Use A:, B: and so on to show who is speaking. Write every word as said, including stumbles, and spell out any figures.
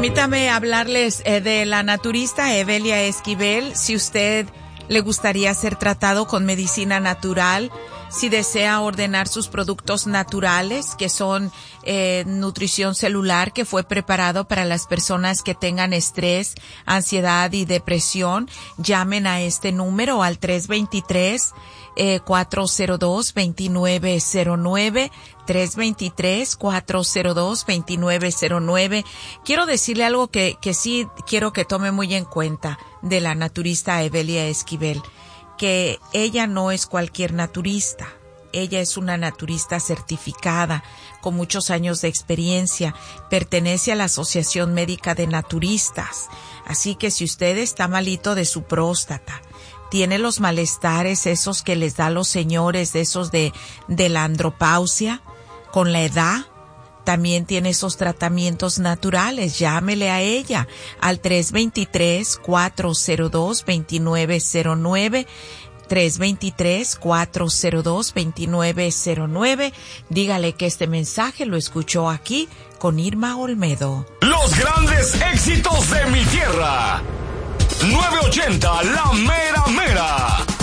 A: Permítame hablarles eh, de la naturista Evelia Esquivel. Si usted le gustaría ser tratado con medicina natural, si desea ordenar sus productos naturales, que son eh, nutrición celular, que fue preparado para las personas que tengan estrés, ansiedad y depresión, llamen a este número al tres dos tres, cuatro cero dos, dos nueve cero nueve, tres dos tres, cuatro cero dos, dos nueve cero nueve. Quiero decirle algo que, que sí quiero que tome muy en cuenta de la naturista Evelia Esquivel, que ella no es cualquier naturista. Ella es una naturista certificada, con muchos años de experiencia, pertenece a la Asociación Médica de Naturistas. Así que si usted está malito de su próstata, tiene los malestares esos que les da a los señores, esos de, de la andropausia, con la edad, también tiene esos tratamientos naturales. Llámele a ella al tres dos tres, cuatro cero dos, dos nueve cero nueve, tres dos tres, cuatro cero dos, dos nueve cero nueve. Dígale que este mensaje lo escuchó aquí con Irma Olmedo.
B: Los grandes éxitos de mi tierra. nueve ochenta La Mera Mera.